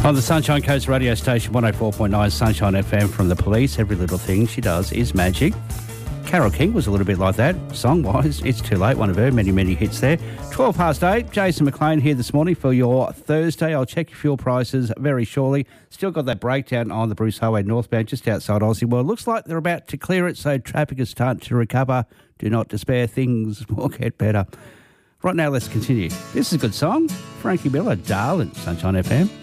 On the Sunshine Coast radio station, 104.9 Sunshine FM from The Police. Every little thing she does is magic. Carole King was a little bit like that, song-wise. It's Too Late, one of her many, many hits there. 12 past 8, Jason McLean here this morning for your Thursday. I'll check your fuel prices very shortly. Still got that breakdown on the Bruce Highway northbound just outside Aussie. Well, it looks like they're about to clear it, so traffic is starting to recover. Do not despair, things will get better. Right now, let's continue. This is a good song. Frankie Miller, Darling, Sunshine FM.